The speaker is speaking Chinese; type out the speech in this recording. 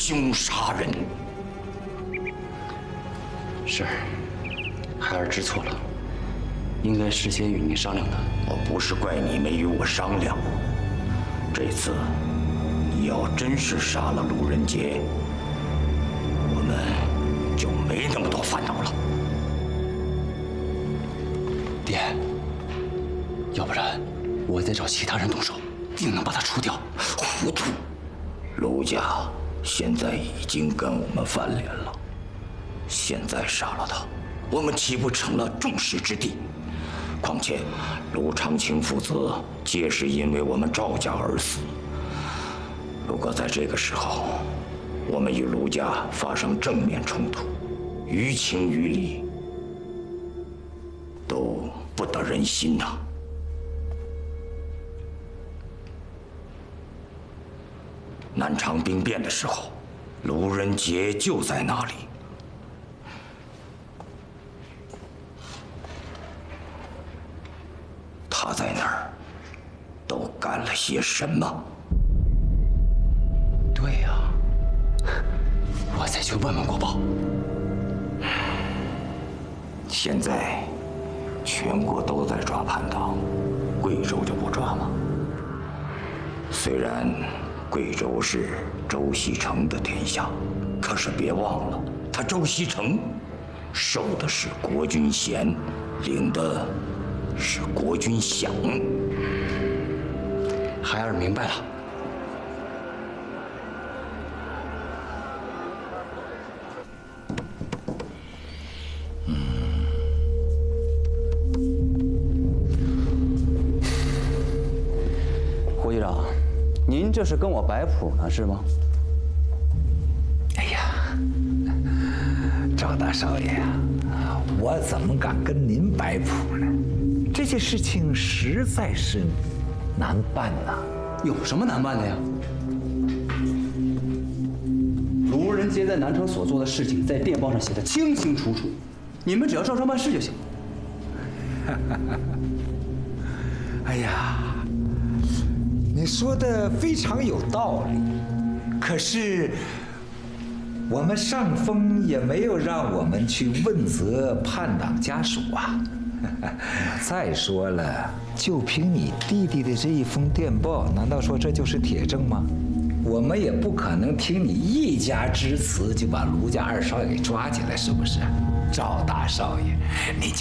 凶杀人。 是，孩儿知错了，应该事先与您商量的。 我不是怪你没与我商量，这次你要真是杀了鲁仁杰，我们就没那么多烦恼了。 爹，要不然我再找其他人动手，定能把他除掉。 糊涂！卢家现在已经跟我们翻脸了，现在杀了他，我们岂不成了众矢之的？况且卢长青父子皆是因为我们赵家而死。如果在这个时候，我们与卢家发生正面冲突，于情于理都不得人心呐。南昌兵变的时候，卢仁杰就在那里。他在那儿都干了些什么？ 对呀，我再去问问国宝。 现在全国都在抓叛党，贵州就不抓吗？虽然贵州是周锡成的天下，可是别忘了，他周锡成受的是国军衔，领的是国军饷。 孩儿明白了。胡局长，您这是跟我摆谱呢，是吗？ 哎呀，赵大少爷啊，我怎么敢跟您摆谱呢？这件事情实在是难办呐。 有什么难办的呀？卢仁杰在南城所做的事情，在电报上写的清清楚楚，你们只要照章办事就行。 哎呀，你说的非常有道理，可是我们上峰也没有让我们去问责叛党家属啊。再说了，就凭你弟弟的这一封电报，难道说这就是铁证吗？我们也不可能听你一家之词就把卢家二少爷给抓起来，是不是？赵大少爷，你就